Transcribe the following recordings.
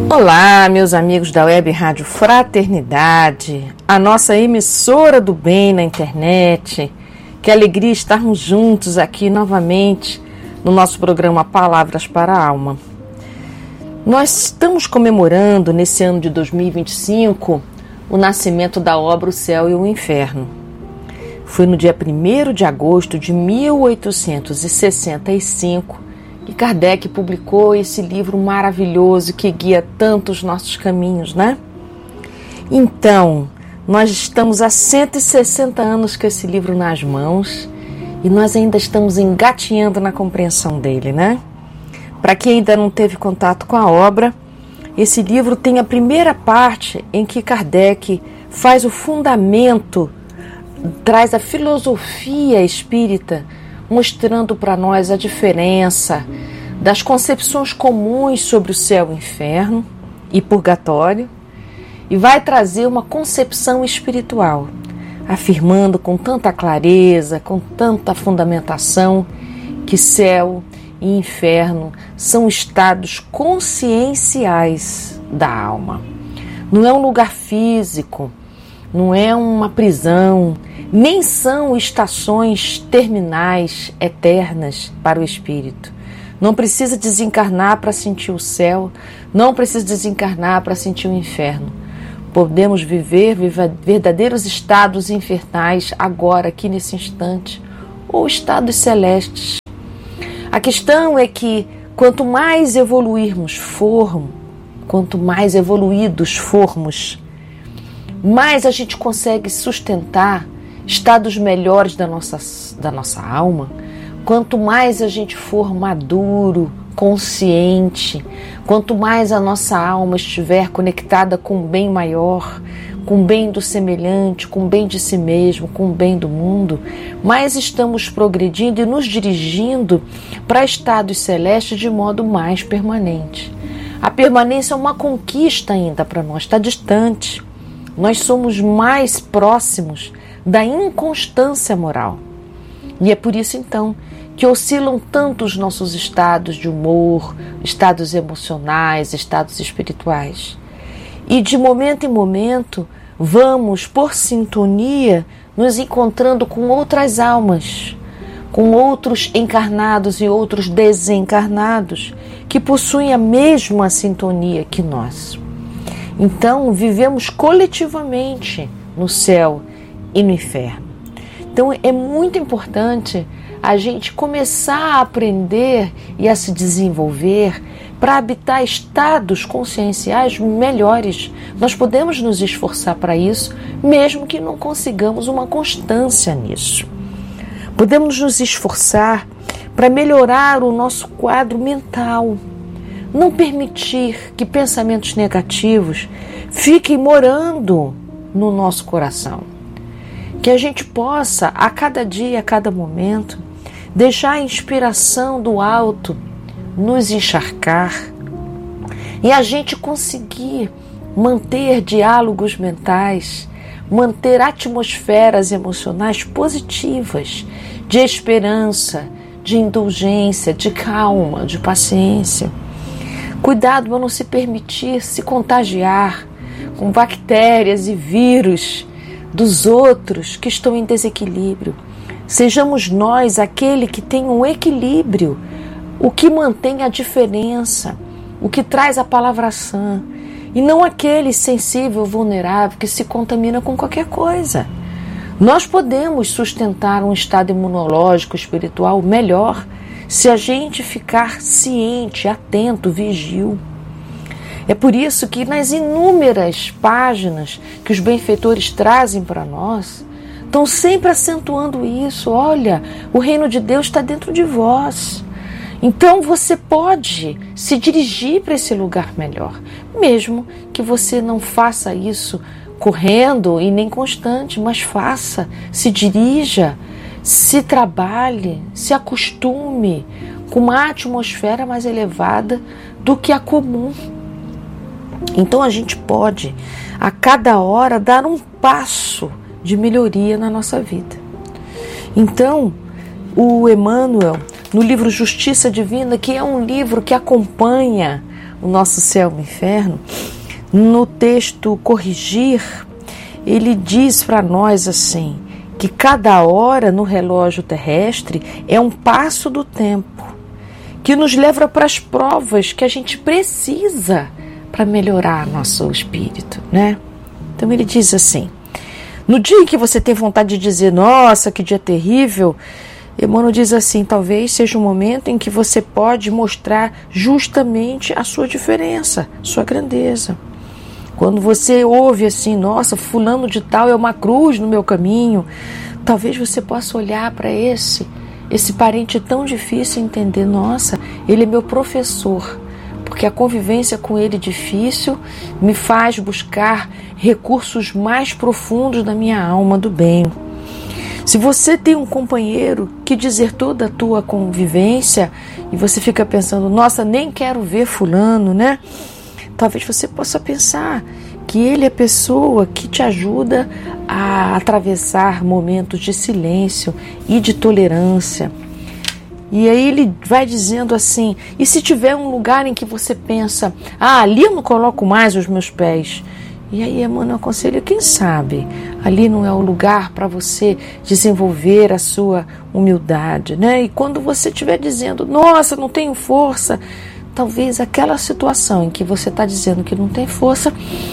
Olá, meus amigos da Web Rádio Fraternidade, a nossa emissora do bem na internet. Que alegria estarmos juntos aqui novamente no nosso programa Palavras para a Alma. Nós estamos comemorando nesse ano de 2025 o nascimento da obra O Céu e o Inferno. Foi no dia 1º de agosto de 1865 que Kardec publicou esse livro maravilhoso que guia tantos nossos caminhos, né? Então, nós estamos há 160 anos com esse livro nas mãos e nós ainda estamos engatinhando na compreensão dele, né? Para quem ainda não teve contato com a obra, esse livro tem a primeira parte em que Kardec faz o fundamento, traz a filosofia espírita, mostrando para nós a diferença das concepções comuns sobre o céu e o inferno e purgatório, e vai trazer uma concepção espiritual, afirmando com tanta clareza, com tanta fundamentação, que céu e inferno são estados conscienciais da alma. Não é um lugar físico, não é uma prisão, nem são estações terminais, eternas para o espírito. Não precisa desencarnar para sentir o céu, não precisa desencarnar para sentir o inferno. Podemos viver verdadeiros estados infernais agora, aqui nesse instante, ou estados celestes. A questão é que quanto mais evoluirmos quanto mais evoluídos formos, mais a gente consegue sustentar estados melhores da nossa alma. Quanto mais a gente for maduro, consciente, quanto mais a nossa alma estiver conectada com o bem maior, com o bem do semelhante, com o bem de si mesmo, com o bem do mundo, mais estamos progredindo e nos dirigindo para estados celestes de modo mais permanente. A permanência é uma conquista ainda para nós, está distante. Nós somos mais próximos da inconstância moral. E é por isso, então, que oscilam tanto os nossos estados de humor, estados emocionais, estados espirituais. E de momento em momento, vamos, por sintonia, nos encontrando com outras almas, com outros encarnados e outros desencarnados, que possuem a mesma sintonia que nós. Então, vivemos coletivamente no céu e no inferno. Então, é muito importante a gente começar a aprender e a se desenvolver para habitar estados conscienciais melhores. Nós podemos nos esforçar para isso, mesmo que não consigamos uma constância nisso. Podemos nos esforçar para melhorar o nosso quadro mental. Não permitir que pensamentos negativos fiquem morando no nosso coração. Que a gente possa, a cada dia, a cada momento, deixar a inspiração do alto nos encharcar e a gente conseguir manter diálogos mentais, manter atmosferas emocionais positivas, de esperança, de indulgência, de calma, de paciência. Cuidado para não se permitir se contagiar com bactérias e vírus dos outros que estão em desequilíbrio. Sejamos nós aquele que tem um equilíbrio, o que mantém a diferença, o que traz a palavra sã, e não aquele sensível, vulnerável que se contamina com qualquer coisa. Nós podemos sustentar um estado imunológico espiritual melhor se a gente ficar ciente, atento, vigil. É por isso que nas inúmeras páginas que os benfeitores trazem para nós, estão sempre acentuando isso. Olha, o reino de Deus está dentro de vós. Então você pode se dirigir para esse lugar melhor, mesmo que você não faça isso correndo e nem constante, mas faça, se dirija, se trabalhe, se acostume com uma atmosfera mais elevada do que a comum. Então a gente pode, a cada hora, dar um passo de melhoria na nossa vida. Então, o Emmanuel, no livro Justiça Divina, que é um livro que acompanha O Nosso Céu e o Inferno, no texto Corrigir, ele diz para nós assim, que cada hora no relógio terrestre é um passo do tempo, que nos leva para as provas que a gente precisa para melhorar nosso espírito, né? Então ele diz assim, no dia em que você tem vontade de dizer, nossa, que dia terrível, Emmanuel diz assim, talvez seja um momento em que você pode mostrar justamente a sua diferença, sua grandeza. Quando você ouve assim, nossa, fulano de tal é uma cruz no meu caminho, talvez você possa olhar para esse parente tão difícil e entender, nossa, ele é meu professor, porque a convivência com ele difícil me faz buscar recursos mais profundos da minha alma do bem. Se você tem um companheiro que desertou da tua convivência e você fica pensando, nossa, nem quero ver fulano, né? Talvez você possa pensar que ele é a pessoa que te ajuda a atravessar momentos de silêncio e de tolerância. E aí ele vai dizendo assim, e se tiver um lugar em que você pensa, ali eu não coloco mais os meus pés. E aí Emmanuel aconselha, quem sabe, ali não é o lugar para você desenvolver a sua humildade, né? E quando você estiver dizendo, nossa, não tenho força, talvez aquela situação em que você está dizendo que não tem força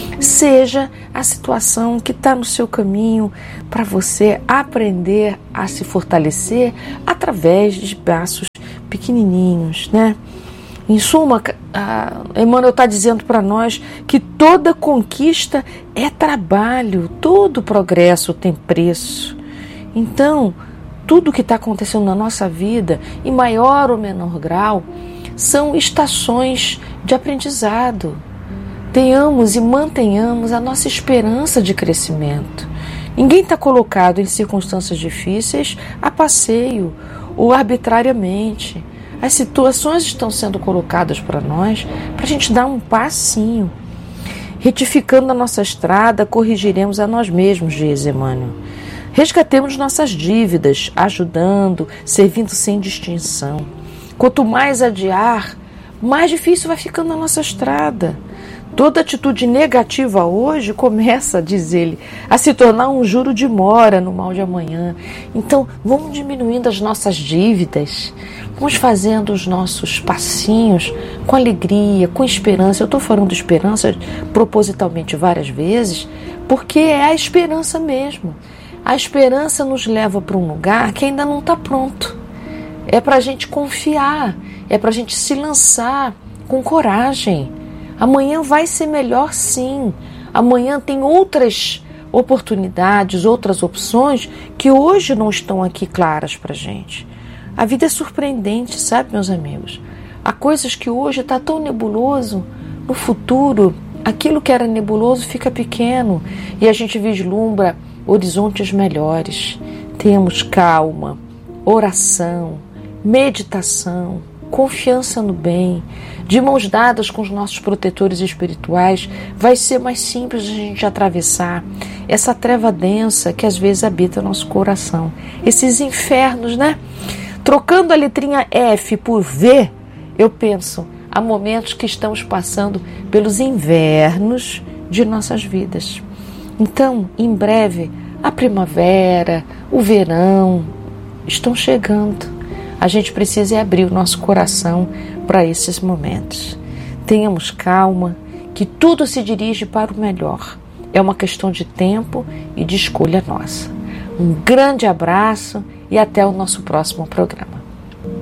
seja a situação que está no seu caminho para você aprender a se fortalecer através de passos pequenininhos, né? Em suma, Emmanuel está dizendo para nós que toda conquista é trabalho, todo progresso tem preço. Então, tudo que está acontecendo na nossa vida, em maior ou menor grau, são estações de aprendizado. Tenhamos e mantenhamos a nossa esperança de crescimento. Ninguém está colocado em circunstâncias difíceis a passeio ou arbitrariamente. As situações estão sendo colocadas para nós, para a gente dar um passinho. Retificando a nossa estrada, corrigiremos a nós mesmos, diz Emmanuel. Resgatemos nossas dívidas, ajudando, servindo sem distinção. Quanto mais adiar, mais difícil vai ficando a nossa estrada. Toda atitude negativa hoje começa, diz ele, a se tornar um juro de mora no mal de amanhã. Então, vamos diminuindo as nossas dívidas, vamos fazendo os nossos passinhos com alegria, com esperança. Eu estou falando de esperança propositalmente várias vezes, porque é a esperança mesmo. A esperança nos leva para um lugar que ainda não está pronto. É para a gente confiar, é para a gente se lançar com coragem. Amanhã vai ser melhor sim. Amanhã tem outras oportunidades, outras opções que hoje não estão aqui claras para a gente. A vida é surpreendente, sabe, meus amigos? Há coisas que hoje está tão nebuloso, no futuro aquilo que era nebuloso fica pequeno e a gente vislumbra horizontes melhores. Temos calma, oração, meditação, confiança no bem, de mãos dadas com os nossos protetores espirituais, vai ser mais simples a gente atravessar essa treva densa que às vezes habita nosso coração. Esses infernos, né? Trocando a letrinha F por V, eu penso, há momentos que estamos passando pelos invernos de nossas vidas. Então, em breve, a primavera, o verão estão chegando. A gente precisa abrir o nosso coração para esses momentos. Tenhamos calma, que tudo se dirige para o melhor. É uma questão de tempo e de escolha nossa. Um grande abraço e até o nosso próximo programa.